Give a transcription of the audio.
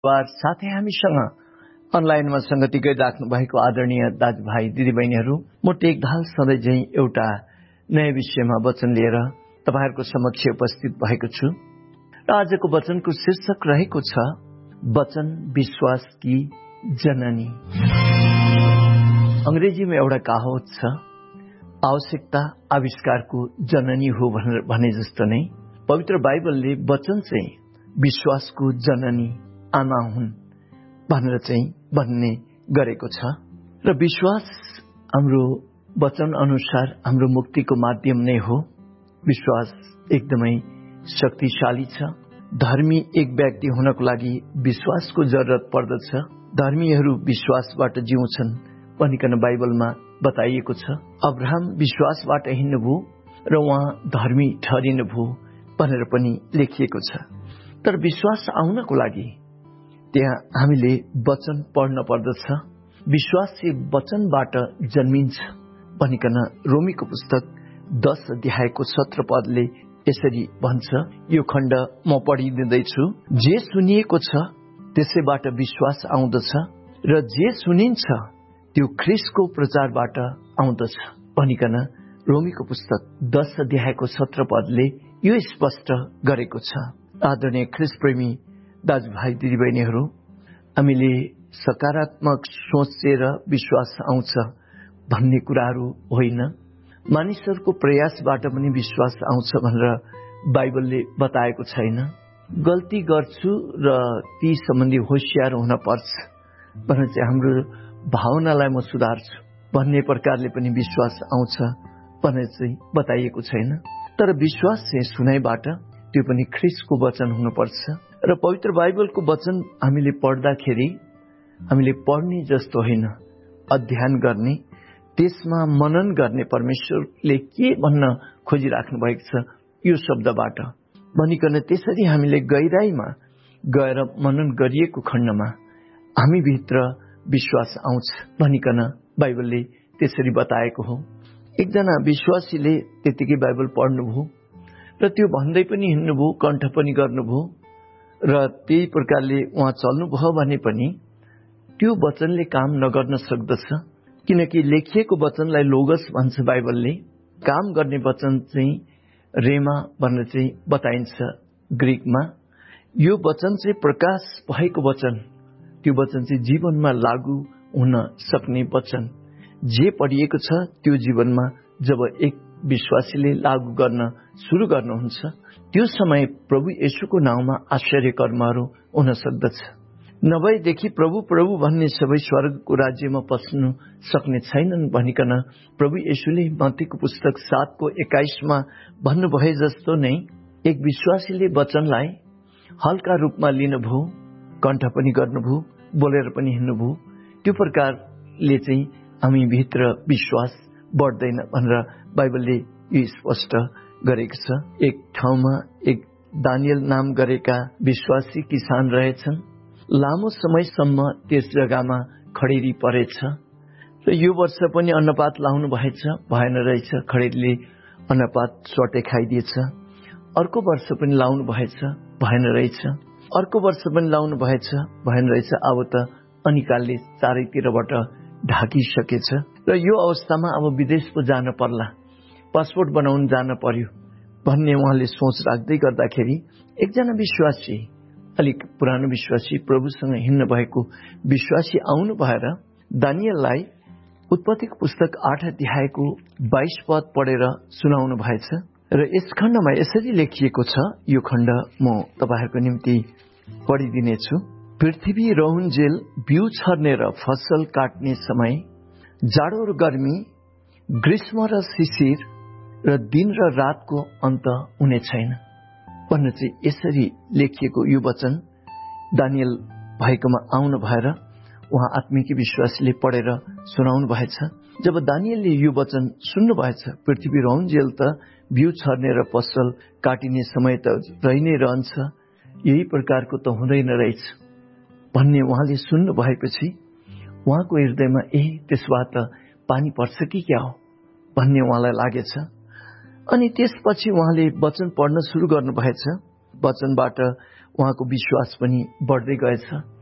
साथै हामीसँग अनलाइनमा संगति गरिराख्नु भएको आदरणीय दाजुभाइ दिदीबहिनीहरू, म टेकधाल सधैँ झै एउटा नयाँ विषयमा वचन लिएर तपाईहरुको समक्ष उपस्थित भएको छु र आजको वचनको शीर्षक रहेको छ वचन विश्वास की जननी। अंग्रेजीमा एउटा कहावत छ, आवश्यकता आविष्कारको जननी हो भने जस्तो नै पवित्र बाइबलले वचन चाहिँ विश्वासको जननी आमा हुन् भनेर चाहिँ भन्ने गरेको छ र विश्वास हाम्रो वचन अनुसार हाम्रो मुक्तिको माध्यम नै हो। विश्वास एकदमै शक्तिशाली छ। धर्मी एक व्यक्ति हुनको लागि विश्वासको जरुरत पर्दछ। धर्मीहरू विश्वासबाट जिउँछन् भनिकन बाइबलमा बताइएको छ। अब्राहम विश्वासबाट हिँड्नुभयो र उहाँ धर्मी ठहरिनुभयो भनेर पनि लेखिएको छ। तर विश्वास आउनको लागि त्यहाँ हामीले वचन पढ्न पर्दछ। विश्वास चाहिँ वचनबाट जन्मिन्छ भनिकन रोमीको पुस्तक 10 अध्यायको 17 पदले यसरी भन्छ। यो खण्ड म पढिदिँदैछु। जे सुनिएको छ त्यसैबाट विश्वास आउँदछ र जे सुनिन्छ त्यो ख्रीष्टको प्रचारबाट आउँदछ भनिकन रोमीको पुस्तक 10 अध्यायको 17 पदले यो स्पष्ट गरेको छ। आदरणीय ख्रीष्ट प्रेमी दाजुभाइ दिदीबहिनीहरू, हामीले सकारात्मक सोचेर विश्वास आउँछ भन्ने कुराहरू होइन। मानिसहरूको प्रयासबाट पनि विश्वास आउँछ भनेर बाइबलले बताएको छैन। गल्ती गर्छु र ती सम्बन्धी होशियार हुन पर्छ भनेर चाहिँ हाम्रो भावनालाई म सुधार्छु भन्ने प्रकारले पनि विश्वास आउँछ भनेर चाहिँ बताइएको छैन। तर विश्वास चाहिँ सुनाइबाट, त्यो पनि ख्रीष्टको वचन हुनुपर्छ र पवित्र बाइबलको वचन हामीले पढ्दाखेरि हामीले पढ्ने जस्तो होइन, अध्ययन गर्ने, त्यसमा मनन गर्ने। परमेश्वरले के भन्न खोजिराख्नु भएको छ यो शब्दबाट भनिकन त्यसरी हामीले गहिराईमा गएर मनन गरिएको खण्डमा हामी भित्र विश्वास आउँछ भनिकन बाइबलले त्यसरी बताएको हो। एकजना विश्वासीले त्यतिकै बाइबल पढ्नुभयो र त्यो भन्दै पनि हिँड्नुभयो, कण्ठ पनि गर्नुभयो र त्यही प्रकारले उहाँ चल्नुभयो भने पनि त्यो वचनले काम नगर्न सक्दछ, किनकि लेखिएको वचनलाई लोगस भन्छ बाइबलले। काम गर्ने वचन चाहिँ रेमा भनेर चाहिँ बताइन्छ ग्रीकमा। यो वचन चाहिँ प्रकाश भएको वचन, त्यो वचन चाहिँ जीवनमा लागू हुन सक्ने वचन। जे पढिएको छ त्यो जीवनमा जब एक विश्वासीले लागू गर्न सुरु गर्नुहुन्छ त्यो समय प्रभु येशूको नाउँमा आश्चर्य कर्महरू हुन सक्दछ। नभएदेखि प्रभु प्रभु भन्ने सबै स्वर्गको राज्यमा पस्नु सक्ने छैनन् भनिकन प्रभु येशूले मत्तीको पुस्तक 7:21 भन्नुभए जस्तो नै एक विश्वासीले वचनलाई हल्का रूपमा लिनुभयो, कण्ठ पनि गर्नुभयो, बोलेर पनि हिँड्नुभयो। त्यो प्रकारले चाहिँ हामी भित्र विश्वास बढ्दैन भनेर बाइबलले यो स्पष्ट गरेको छ। एक ठाउँमा एक दानियल नाम गरेका विश्वासी किसान रहेछन्। लामो समयसम्म त्यस जग्गामा खडेरी परेछ र यो वर्ष पनि अन्नपात लाउनु भएन रहेछ। खडेरीले अन्नपात स्वाटै खाइदिएछ। अर्को वर्ष पनि लाउनु भएन रहेछ। अर्को वर्ष पनि लाउनु भएन रहेछ। अब त अनिकालले चारैतिरबाट ढाकिसकेछ र यो अवस्थामा अब विदेश पो जान पर्ला, पासपोर्ट बनाउन जान पर्यो भन्ने उहाँले सोच राख्दै गर्दाखेरि एकजना विश्वासी, अलिक पुरानो विश्वासी, प्रभुसँग हिँड्नु भएको विश्वासी आउनु भएर दानियललाई उत्पत्तिको पुस्तक 8 अध्यायको 22 पद पढेर सुनाउनु भएछ र यस खण्डमा यसरी लेखिएको छ। यो खण्ड म तपाईहरुको निम्ति पढिदिनेछु। पृथ्वी रहन्जेल बिउ छर्ने र फसल काट्ने समय, जाडो र गर्मी, ग्रीष्म र शिशिर र दिन र रातको अन्त हुने छैन भनेर चाहिँ यसरी लेखिएको यो वचन दानियल भएकोमा आउनु भएर उहाँ आत्मिक विश्वासले पढेर सुनाउनु भएछ। जब दानियलले यो वचन सुन्नु भएछ, पृथ्वी रहन्जेल त बिउ छर्ने र फसल काटिने समय त रहि नै रहन्छ, यही प्रकारको त हुँदैन रहेछ भन्ने उहाँले सुन्नु भएपछि उहाँको हृदयमा त्यसो भए त पानी पर्छ कि क्या हो भन्ने उहाँलाई लागेछ। अनि त्यसपछि उहाँले वचन पढ्न सुरु गर्नु भएछ। वचनबाट उहाँको विश्वास पनि बढ्दै गएछ।